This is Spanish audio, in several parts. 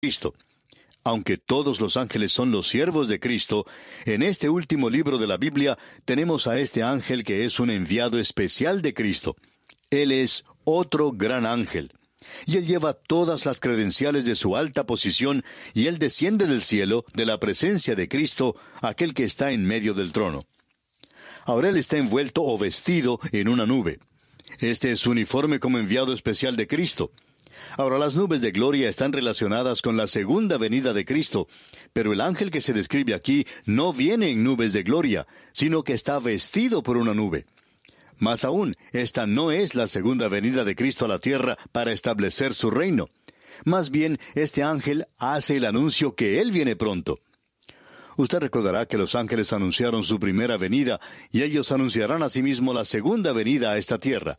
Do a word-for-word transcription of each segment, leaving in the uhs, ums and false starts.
Cristo. Aunque todos los ángeles son los siervos de Cristo, en este último libro de la Biblia tenemos a este ángel que es un enviado especial de Cristo. Él es otro gran ángel. Y él lleva todas las credenciales de su alta posición, y él desciende del cielo, de la presencia de Cristo, aquel que está en medio del trono. Ahora él está envuelto o vestido en una nube. Este es su uniforme como enviado especial de Cristo. Ahora las nubes de gloria están relacionadas con la segunda venida de Cristo, pero el ángel que se describe aquí no viene en nubes de gloria, sino que está vestido por una nube. Más aún, esta no es la segunda venida de Cristo a la tierra para establecer su reino. Más bien, este ángel hace el anuncio que Él viene pronto. Usted recordará que los ángeles anunciaron su primera venida, y ellos anunciarán asimismo la segunda venida a esta tierra.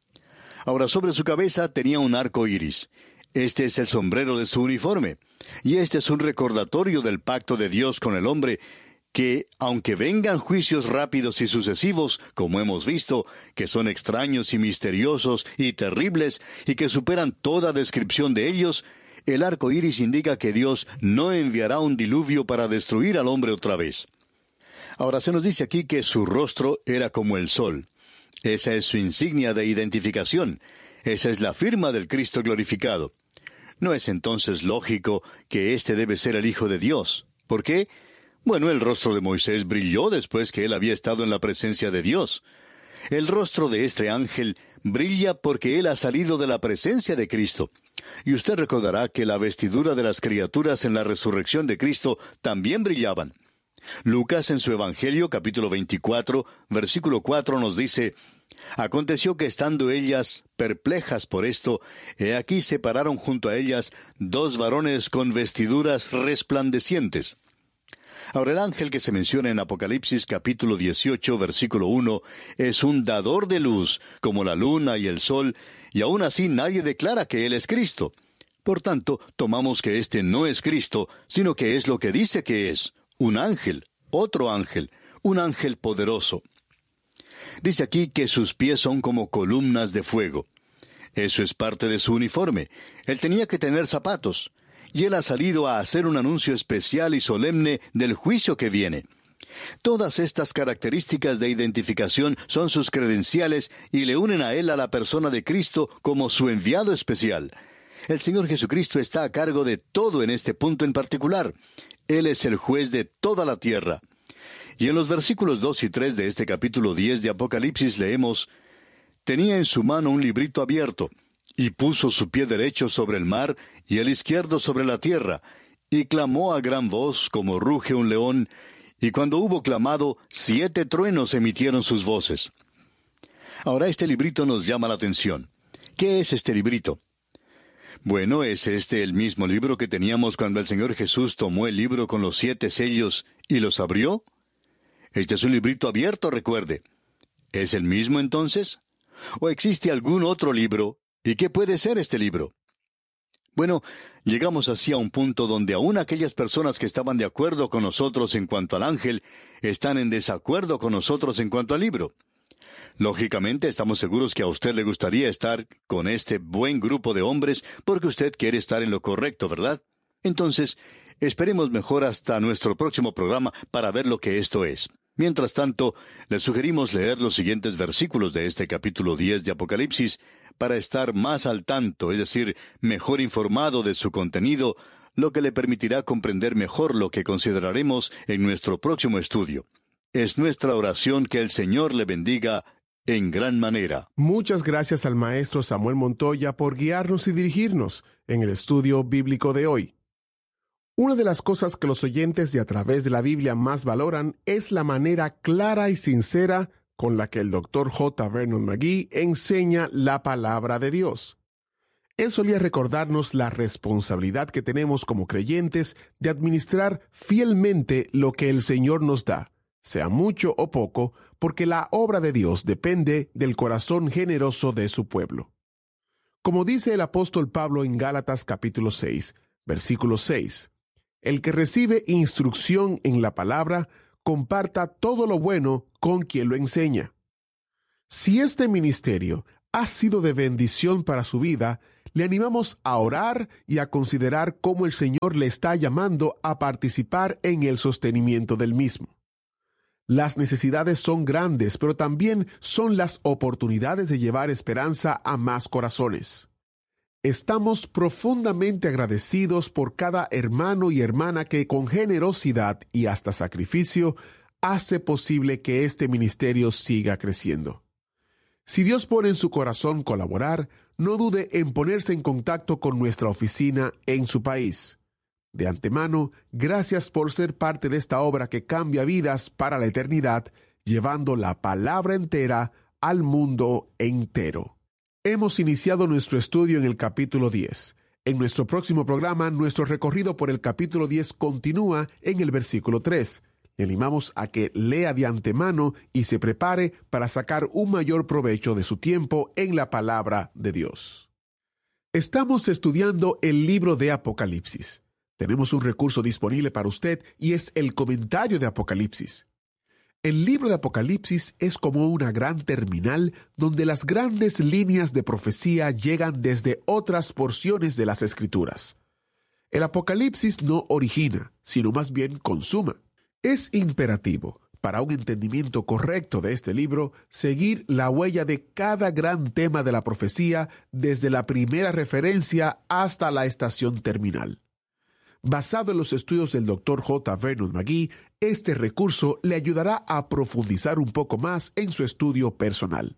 Ahora, sobre su cabeza tenía un arco iris. Este es el sombrero de su uniforme, y este es un recordatorio del pacto de Dios con el hombre, que, aunque vengan juicios rápidos y sucesivos, como hemos visto, que son extraños y misteriosos y terribles, y que superan toda descripción de ellos, el arco iris indica que Dios no enviará un diluvio para destruir al hombre otra vez. Ahora se nos dice aquí que su rostro era como el sol. Esa es su insignia de identificación. Esa es la firma del Cristo glorificado. ¿No es entonces lógico que éste debe ser el Hijo de Dios? ¿Por qué? Bueno, el rostro de Moisés brilló después que él había estado en la presencia de Dios. El rostro de este ángel brilla porque él ha salido de la presencia de Cristo. Y usted recordará que la vestidura de las criaturas en la resurrección de Cristo también brillaban. Lucas en su Evangelio, capítulo veinticuatro, versículo cuatro, nos dice: Aconteció que estando ellas perplejas por esto, he aquí se pararon junto a ellas dos varones con vestiduras resplandecientes. Ahora, el ángel que se menciona en Apocalipsis capítulo dieciocho, versículo uno, es un dador de luz, como la luna y el sol, y aún así nadie declara que él es Cristo. Por tanto, tomamos que este no es Cristo, sino que es lo que dice que es: un ángel, otro ángel, un ángel poderoso. Dice aquí que sus pies son como columnas de fuego. Eso es parte de su uniforme. Él tenía que tener zapatos. Y él ha salido a hacer un anuncio especial y solemne del juicio que viene. Todas estas características de identificación son sus credenciales y le unen a él a la persona de Cristo como su enviado especial. El Señor Jesucristo está a cargo de todo en este punto en particular. Él es el juez de toda la tierra. Y en los versículos dos y tres de este capítulo diez de Apocalipsis leemos: Tenía en su mano un librito abierto, y puso su pie derecho sobre el mar, y el izquierdo sobre la tierra, y clamó a gran voz, como ruge un león, y cuando hubo clamado, siete truenos emitieron sus voces. Ahora este librito nos llama la atención. ¿Qué es este librito? Bueno, ¿es este el mismo libro que teníamos cuando el Señor Jesús tomó el libro con los siete sellos y los abrió? Este es un librito abierto, recuerde. ¿Es el mismo entonces? ¿O existe algún otro libro? ¿Y qué puede ser este libro? Bueno, llegamos así a un punto donde aún aquellas personas que estaban de acuerdo con nosotros en cuanto al ángel, están en desacuerdo con nosotros en cuanto al libro. Lógicamente, estamos seguros que a usted le gustaría estar con este buen grupo de hombres porque usted quiere estar en lo correcto, ¿verdad? Entonces, esperemos mejor hasta nuestro próximo programa para ver lo que esto es. Mientras tanto, le sugerimos leer los siguientes versículos de este capítulo diez de Apocalipsis para estar más al tanto, es decir, mejor informado de su contenido, lo que le permitirá comprender mejor lo que consideraremos en nuestro próximo estudio. Es nuestra oración que el Señor le bendiga en gran manera. Muchas gracias al maestro Samuel Montoya por guiarnos y dirigirnos en el estudio bíblico de hoy. Una de las cosas que los oyentes de A Través de la Biblia más valoran es la manera clara y sincera con la que el doctor J. Vernon McGee enseña la palabra de Dios. Él solía recordarnos la responsabilidad que tenemos como creyentes de administrar fielmente lo que el Señor nos da, sea mucho o poco, porque la obra de Dios depende del corazón generoso de su pueblo. Como dice el apóstol Pablo en Gálatas capítulo seis, versículo seis, el que recibe instrucción en la palabra, comparta todo lo bueno con quien lo enseña. Si este ministerio ha sido de bendición para su vida, le animamos a orar y a considerar cómo el Señor le está llamando a participar en el sostenimiento del mismo. Las necesidades son grandes, pero también son las oportunidades de llevar esperanza a más corazones. Estamos profundamente agradecidos por cada hermano y hermana que con generosidad y hasta sacrificio hace posible que este ministerio siga creciendo. Si Dios pone en su corazón colaborar, no dude en ponerse en contacto con nuestra oficina en su país. De antemano, gracias por ser parte de esta obra que cambia vidas para la eternidad, llevando la palabra entera al mundo entero. Hemos iniciado nuestro estudio en el capítulo diez. En nuestro próximo programa, nuestro recorrido por el capítulo diez continúa en el versículo tres. Le animamos a que lea de antemano y se prepare para sacar un mayor provecho de su tiempo en la palabra de Dios. Estamos estudiando el libro de Apocalipsis. Tenemos un recurso disponible para usted y es el comentario de Apocalipsis. El libro de Apocalipsis es como una gran terminal donde las grandes líneas de profecía llegan desde otras porciones de las Escrituras. El Apocalipsis no origina, sino más bien consuma. Es imperativo, para un entendimiento correcto de este libro, seguir la huella de cada gran tema de la profecía desde la primera referencia hasta la estación terminal. Basado en los estudios del doctor J. Vernon McGee, este recurso le ayudará a profundizar un poco más en su estudio personal.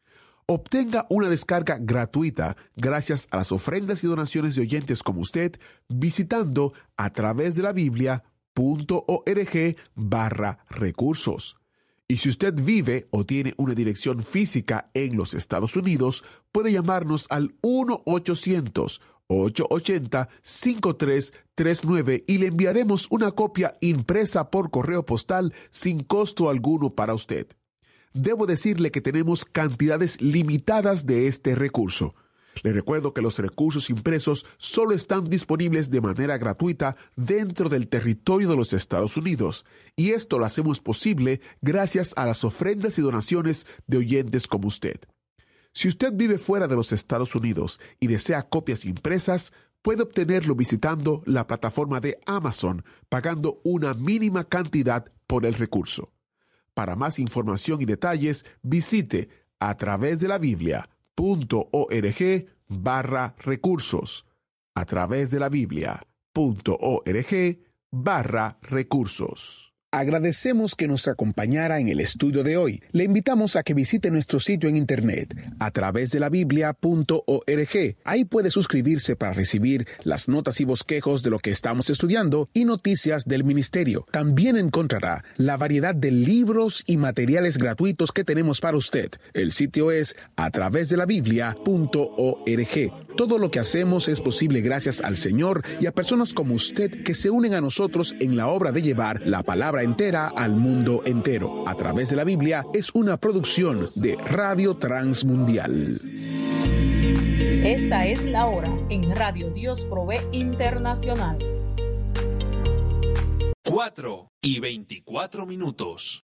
Obtenga una descarga gratuita gracias a las ofrendas y donaciones de oyentes como usted visitando a través de la Biblia punto org barra recursos. Y si usted vive o tiene una dirección física en los Estados Unidos, puede llamarnos al uno ochocientos, ocho ocho cero, cinco tres tres nueve y le enviaremos una copia impresa por correo postal sin costo alguno para usted. Debo decirle que tenemos cantidades limitadas de este recurso. Le recuerdo que los recursos impresos solo están disponibles de manera gratuita dentro del territorio de los Estados Unidos, y esto lo hacemos posible gracias a las ofrendas y donaciones de oyentes como usted. Si usted vive fuera de los Estados Unidos y desea copias impresas, puede obtenerlo visitando la plataforma de Amazon, pagando una mínima cantidad por el recurso. Para más información y detalles, visite a través de la Biblia punto org barra recursos. A través de la Biblia punto org barra recursos. Agradecemos que nos acompañara en el estudio de hoy. Le invitamos a que visite nuestro sitio en internet a través de la biblia punto org. Ahí puede suscribirse para recibir las notas y bosquejos de lo que estamos estudiando y noticias del ministerio. También encontrará la variedad de libros y materiales gratuitos que tenemos para usted. El sitio es a través de la biblia punto org. Todo lo que hacemos es posible gracias al Señor y a personas como usted que se unen a nosotros en la obra de llevar la palabra entera al mundo entero. A través de la Biblia es una producción de Radio Transmundial. Esta es la hora en Radio Dios Provee Internacional. Cuatro y veinticuatro minutos.